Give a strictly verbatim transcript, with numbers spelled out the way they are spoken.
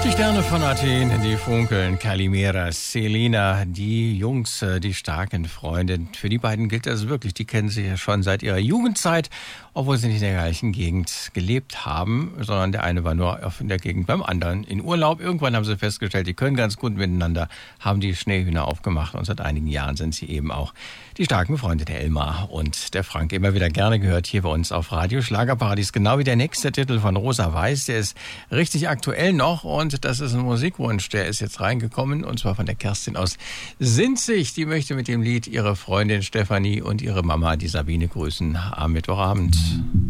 Die Sterne von Athen, die funkeln, Kalimera, Selina, die Jungs, die starken Freunde. Für die beiden gilt das wirklich, die kennen sich ja schon seit ihrer Jugendzeit, obwohl sie nicht in der gleichen Gegend gelebt haben, sondern der eine war nur in der Gegend beim anderen in Urlaub. Irgendwann haben sie festgestellt, die können ganz gut miteinander, haben die Schneehühner aufgemacht und seit einigen Jahren sind sie eben auch die starken Freunde, der Elmar und der Frank. Immer wieder gerne gehört hier bei uns auf Radio Schlagerparadies, genau wie der nächste Titel von Rosa Weiß, der ist richtig aktuell noch und das ist ein Musikwunsch, der ist jetzt reingekommen und zwar von der Kerstin aus Sinzig. Die möchte mit dem Lied ihre Freundin Stefanie und ihre Mama, die Sabine, grüßen am Mittwochabend.